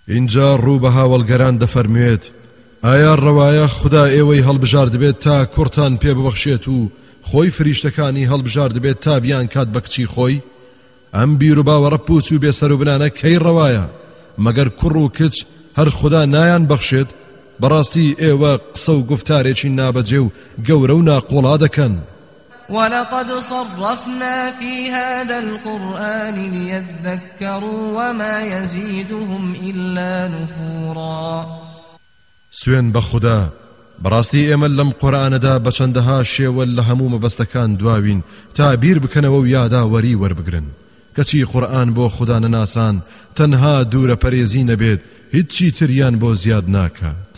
اینجا ڕوو بە هاوڵگەران دەفەرموێت ئایا ڕەوایە خدا ئێوەی هەڵبژار دەبێت تا کوڕتان پێ ببەخشێت و خۆی فریشتەکانی هەڵبژار دەبێت تا بیان کات بە کچی خۆی؟ ئەم بیر و باوەڕە پوچ و بێسەر و بنانە کەی ڕەوایە مەگەر کوڕ و کچ هەر خدا نایان بەخشێت؟ بەڕاستی ئێوە قسە و گفتارێکی نابەجێ و گەورە و ناقۆڵا دەکەن. ولقد صرفنا في هذا القرآن ليذكروا وما يزيدهم إلا نفورا. سوێن بە خوددا بەڕاستی ئێمە لەم قورئانەدا بەچەندەها شێوە لە هەموو مەبەستەکان دواوین تا بیر بکەنەوە و یاداوەری وەربگرن کەچی قورئان بۆ خوددا نەناسان تەنها دوورە پەرێزی نەبێت هیچی تریان بۆ زیاد ناکات.